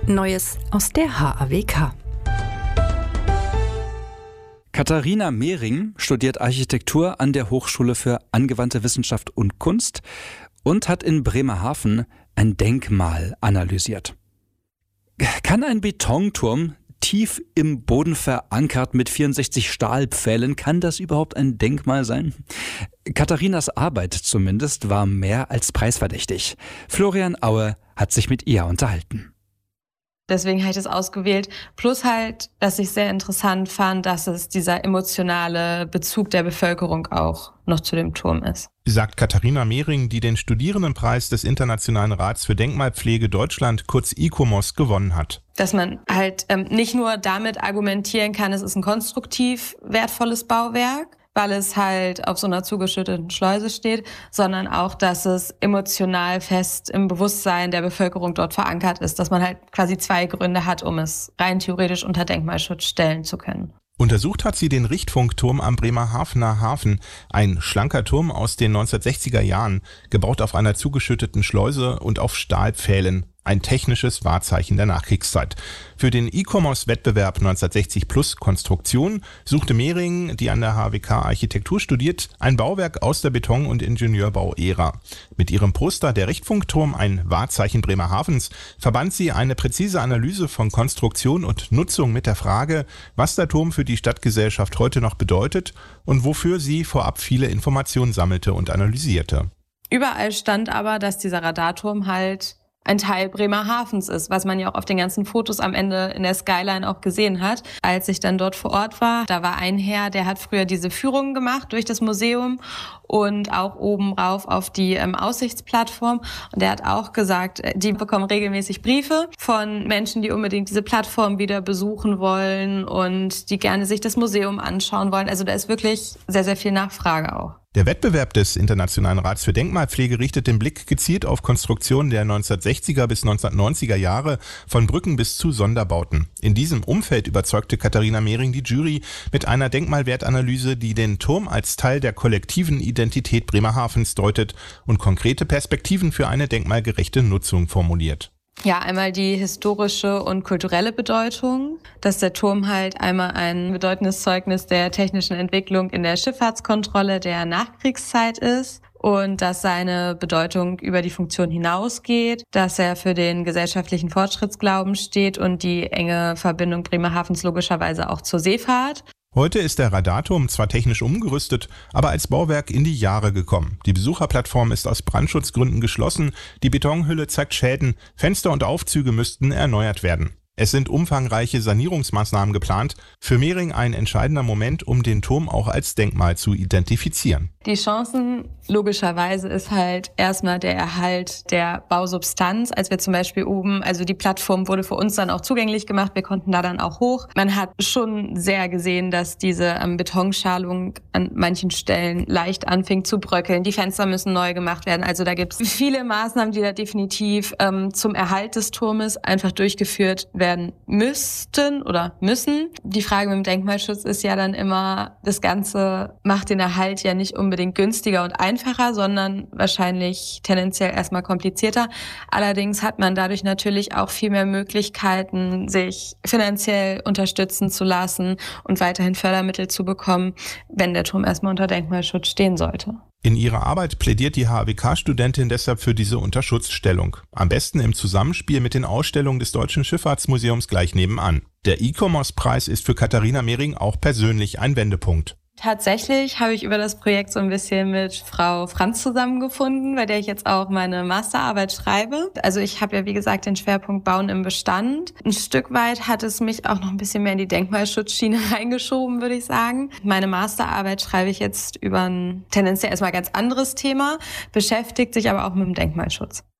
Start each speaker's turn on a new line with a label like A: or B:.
A: Neues aus der HAWK.
B: Katharina Mehring studiert Architektur an der Hochschule für angewandte Wissenschaft und Kunst und hat in Bremerhaven ein Denkmal analysiert. Kann ein Betonturm tief im Boden verankert mit 64 Stahlpfählen, kann das überhaupt ein Denkmal sein? Katharinas Arbeit zumindest war mehr als preisverdächtig. Florian Aue hat sich mit ihr unterhalten.
C: Deswegen habe ich das ausgewählt. Plus halt, dass ich sehr interessant fand, dass es dieser emotionale Bezug der Bevölkerung auch noch zu dem Turm ist.
D: Sagt Katharina Mehring, die den Studierendenpreis des Internationalen Rats für Denkmalpflege Deutschland, kurz ICOMOS, gewonnen hat.
C: Dass man halt nicht nur damit argumentieren kann, es ist ein konstruktiv wertvolles Bauwerk, weil es halt auf so einer zugeschütteten Schleuse steht, sondern auch, dass es emotional fest im Bewusstsein der Bevölkerung dort verankert ist, dass man halt quasi zwei Gründe hat, um es rein theoretisch unter Denkmalschutz stellen zu können.
D: Untersucht hat sie den Richtfunkturm am Bremerhavener Hafen, ein schlanker Turm aus den 1960er Jahren, gebaut auf einer zugeschütteten Schleuse und auf Stahlpfählen. Ein technisches Wahrzeichen der Nachkriegszeit. Für den ICOMOS-Wettbewerb 1960 Plus Konstruktion suchte Mehring, die an der HAWK Architektur studiert, ein Bauwerk aus der Beton- und Ingenieurbau-Ära. Mit ihrem Poster Der Richtfunkturm, ein Wahrzeichen Bremerhavens, verband sie eine präzise Analyse von Konstruktion und Nutzung mit der Frage, was der Turm für die Stadtgesellschaft heute noch bedeutet und wofür sie vorab viele Informationen sammelte und analysierte.
C: Überall stand aber, dass dieser Radarturm halt ein Teil Bremerhavens ist, was man ja auch auf den ganzen Fotos am Ende in der Skyline auch gesehen hat. Als ich dann dort vor Ort war, da war ein Herr, der hat früher diese Führungen gemacht durch das Museum und auch oben rauf auf die Aussichtsplattform. Und der hat auch gesagt, die bekommen regelmäßig Briefe von Menschen, die unbedingt diese Plattform wieder besuchen wollen und die gerne sich das Museum anschauen wollen. Also da ist wirklich sehr, sehr viel Nachfrage auch.
D: Der Wettbewerb des Internationalen Rats für Denkmalpflege richtet den Blick gezielt auf Konstruktionen der 1960er bis 1990er Jahre, von Brücken bis zu Sonderbauten. In diesem Umfeld überzeugte Katharina Mehring die Jury mit einer Denkmalwertanalyse, die den Turm als Teil der kollektiven Identität Bremerhavens deutet und konkrete Perspektiven für eine denkmalgerechte Nutzung formuliert.
C: Ja, einmal die historische und kulturelle Bedeutung, dass der Turm halt einmal ein bedeutendes Zeugnis der technischen Entwicklung in der Schifffahrtskontrolle der Nachkriegszeit ist und dass seine Bedeutung über die Funktion hinausgeht, dass er für den gesellschaftlichen Fortschrittsglauben steht und die enge Verbindung Bremerhavens logischerweise auch zur Seefahrt.
D: Heute ist der Radarturm zwar technisch umgerüstet, aber als Bauwerk in die Jahre gekommen. Die Besucherplattform ist aus Brandschutzgründen geschlossen, die Betonhülle zeigt Schäden, Fenster und Aufzüge müssten erneuert werden. Es sind umfangreiche Sanierungsmaßnahmen geplant, für Mehring ein entscheidender Moment, um den Turm auch als Denkmal zu identifizieren.
C: Die Chancen logischerweise ist halt erstmal der Erhalt der Bausubstanz. Als wir zum Beispiel oben, also die Plattform wurde für uns dann auch zugänglich gemacht, wir konnten da dann auch hoch. Man hat schon sehr gesehen, dass diese Betonschalung an manchen Stellen leicht anfing zu bröckeln. Die Fenster müssen neu gemacht werden. Also da gibt es viele Maßnahmen, die da definitiv zum Erhalt des Turmes einfach durchgeführt werden müssten oder müssen. Die Frage mit dem Denkmalschutz ist ja dann immer, das Ganze macht den Erhalt ja nicht unbedingt günstiger und einfacher, sondern wahrscheinlich tendenziell erstmal komplizierter. Allerdings hat man dadurch natürlich auch viel mehr Möglichkeiten, sich finanziell unterstützen zu lassen und weiterhin Fördermittel zu bekommen, wenn der Turm erstmal unter Denkmalschutz stehen sollte.
D: In ihrer Arbeit plädiert die HAWK-Studentin deshalb für diese Unterschutzstellung. Am besten im Zusammenspiel mit den Ausstellungen des Deutschen Schifffahrtsmuseums gleich nebenan. Der ICOMOS-Preis ist für Katharina Mehring auch persönlich ein Wendepunkt.
C: Tatsächlich habe ich über das Projekt so ein bisschen mit Frau Franz zusammengefunden, bei der ich jetzt auch meine Masterarbeit schreibe. Also ich habe ja, wie gesagt, den Schwerpunkt Bauen im Bestand. Ein Stück weit hat es mich auch noch ein bisschen mehr in die Denkmalschutzschiene reingeschoben, würde ich sagen. Meine Masterarbeit schreibe ich jetzt über ein tendenziell erstmal ganz anderes Thema, beschäftigt sich aber auch mit dem Denkmalschutz.